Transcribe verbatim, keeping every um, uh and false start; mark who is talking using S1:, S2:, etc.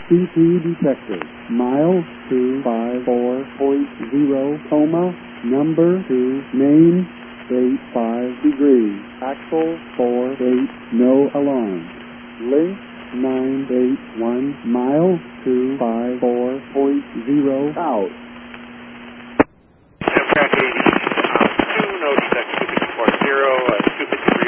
S1: C P detected. Mile two five four point zero, coma, number two, main, eight five degrees, axle four eight, no alarm. Link nine eight one, mile two five four point zero, out.
S2: Aircraft